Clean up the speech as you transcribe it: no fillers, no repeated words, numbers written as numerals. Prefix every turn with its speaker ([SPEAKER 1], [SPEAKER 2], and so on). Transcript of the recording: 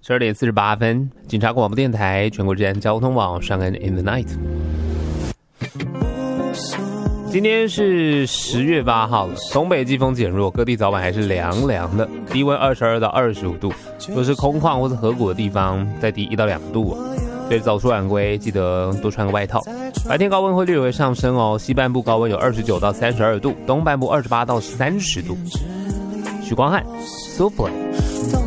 [SPEAKER 1] 12:48，警察广播电台全国治安交通网上恩 in the night。今天是10月8号了，东北季风减弱，各地早晚还是凉凉的，低温22到25度。若是空旷或是河谷的地方，再低1到2度所以早出晚归记得多穿个外套。白天高温会略微上升哦，西半部高温有29到32度，东半部28到30度。许光汉 Souffle。